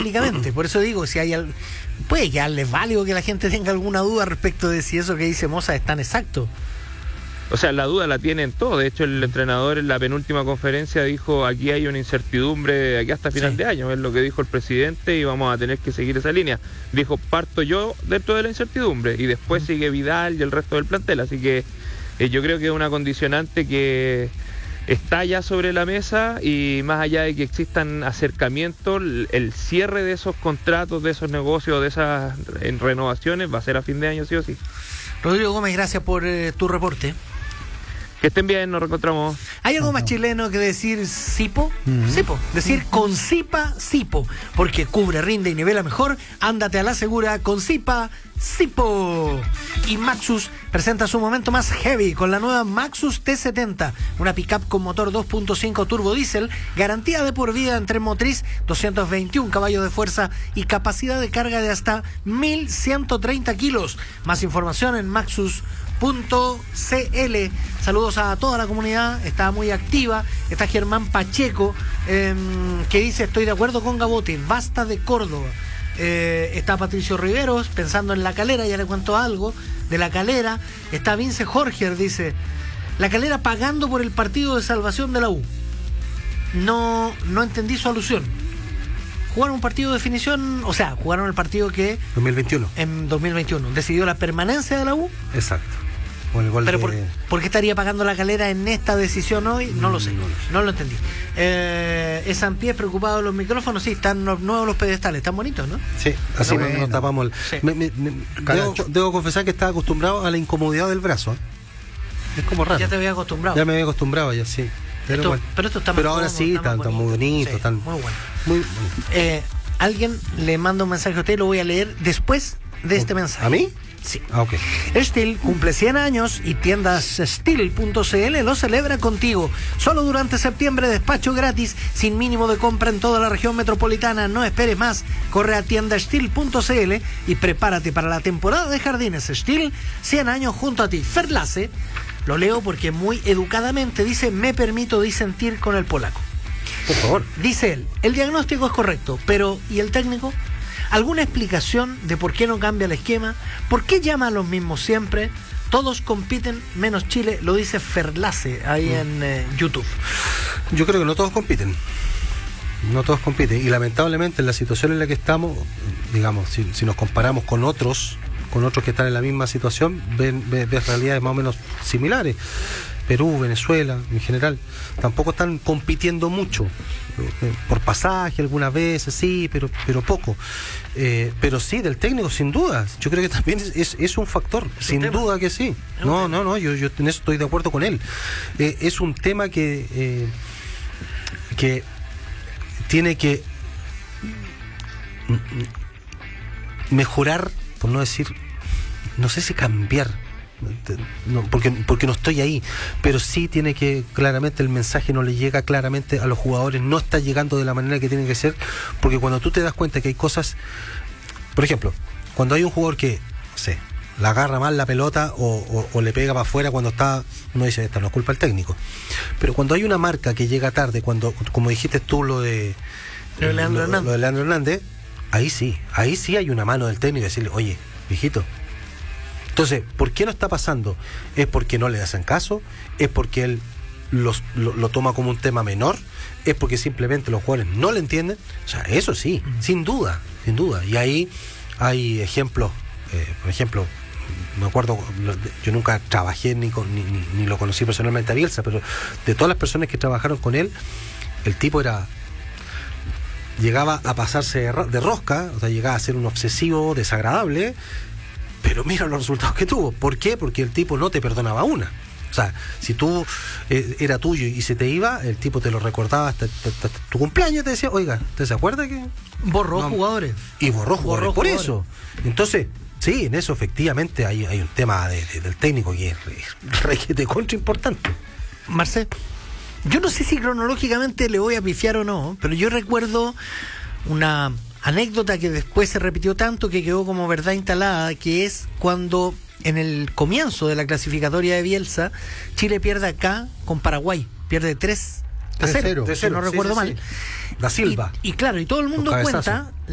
técnicamente. Por eso digo, si hay puede quedarles válido que la gente tenga alguna duda respecto de si eso que dice Moza es tan exacto. O sea, la duda la tienen todos. De hecho, el entrenador en la penúltima conferencia dijo: aquí hay una incertidumbre de aquí hasta final de año. Es lo que dijo el presidente y vamos a tener que seguir esa línea. Dijo: parto yo dentro de la incertidumbre y después sigue Vidal y el resto del plantel. Así que yo creo que es una condicionante que está ya sobre la mesa, y más allá de que existan acercamientos, el cierre de esos contratos, de esos negocios, de esas renovaciones va a ser a fin de año, sí o sí. Rodrigo Gómez, gracias por tu reporte. Que estén bien, nos reencontramos. ¿Hay algo más chileno que decir Sipo? Sipo. Decir con Sipa, Sipo. Porque cubre, rinde y nivela mejor. Ándate a la segura con Sipa, Sipo. Y Maxus presenta su momento más heavy con la nueva Maxus T70. Una pickup con motor 2.5 turbo diésel. Garantía de por vida en tren motriz, 221 caballos de fuerza y capacidad de carga de hasta 1.130 kilos. Más información en maxus.cl. Saludos a toda la comunidad, está muy activa. Está Germán Pacheco, que dice: estoy de acuerdo con Gabote, basta de Córdoba. Está Patricio Riveros pensando en La Calera, ya le cuento algo de La Calera. Está Vince Jorger, dice: La Calera pagando por el partido de salvación de la U. No entendí su alusión. Jugaron un partido de definición, o sea, jugaron el partido que 2021. En 2021 decidió la permanencia de la U. Exacto. Con el gol. Pero ¿por qué estaría pagando La Calera en esta decisión hoy? No lo sé, no lo entendí. ¿Es Sampiés preocupado de los micrófonos? Sí, están nuevos los pedestales, están bonitos, ¿no? Sí, así nos tapamos. Sí. Debo confesar que estaba acostumbrado a la incomodidad del brazo. Es como raro. Ya te había acostumbrado. Ya me había acostumbrado, ya sí. Pero esto está pero ahora sí, está muy bonito. Sí, tan, muy bueno. Muy bueno. Alguien le manda un mensaje a usted y lo voy a leer después de este mensaje. ¿A mí? Sí. Ok. Steel cumple 100 años y tiendas Steel.cl lo celebra contigo. Solo durante septiembre, despacho gratis, sin mínimo de compra en toda la región metropolitana. No esperes más. Corre a tiendasteel.cl y prepárate para la temporada de jardines Steel, 100 años junto a ti. Ferlace, lo leo porque muy educadamente dice: me permito disentir con el polaco. Por favor. Dice él: el diagnóstico es correcto, pero ¿y el técnico? ¿Alguna explicación de por qué no cambia el esquema? ¿Por qué llama a los mismos siempre? Todos compiten menos Chile, lo dice Ferlace ahí en YouTube. Yo creo que no todos compiten. No todos compiten. Y lamentablemente en la situación en la que estamos, digamos, si nos comparamos con otros que están en la misma situación, ves realidades más o menos similares. Perú, Venezuela, en general, tampoco están compitiendo mucho. Por pasaje algunas veces, sí, pero poco. Pero sí, del técnico, sin duda. Yo creo que también es un factor, sin duda que sí. No, yo en eso estoy de acuerdo con él. Es un tema que tiene que mejorar, por no decir, no sé si cambiar. No, porque no estoy ahí, pero sí tiene que, claramente el mensaje no le llega claramente a los jugadores, no está llegando de la manera que tiene que ser, porque cuando tú te das cuenta que hay cosas, por ejemplo, cuando hay un jugador que, no sé, la agarra mal la pelota o le pega para afuera cuando está, uno dice: esta no es culpa del técnico. Pero cuando hay una marca que llega tarde, cuando, como dijiste tú, lo de Leandro Hernández, ahí sí hay una mano del técnico y decirle: oye, viejito. Entonces, ¿por qué no está pasando? ¿Es porque no le hacen caso? ¿Es porque él lo toma como un tema menor? ¿Es porque simplemente los jugadores no le entienden? O sea, eso sí, sin duda. Y ahí hay ejemplos, por ejemplo, me acuerdo, yo nunca trabajé ni lo conocí personalmente a Bielsa, pero de todas las personas que trabajaron con él, el tipo llegaba a pasarse de rosca, o sea, llegaba a ser un obsesivo desagradable. Pero mira los resultados que tuvo. ¿Por qué? Porque el tipo no te perdonaba una. O sea, si tú era tuyo y se te iba, el tipo te lo recordaba hasta tu cumpleaños, te decía: oiga, ¿usted se acuerda que...? Borró jugadores. Y borró jugadores por eso. Entonces, sí, en eso efectivamente hay un tema del técnico que es de contra importante. Marcel, yo no sé si cronológicamente le voy a pifiar o no, pero yo recuerdo una anécdota que después se repitió tanto que quedó como verdad instalada, que es cuando en el comienzo de la clasificatoria de Bielsa, Chile pierde acá con Paraguay, pierde 3-0, si no recuerdo mal. Da Silva. Y claro, y todo el mundo cuenta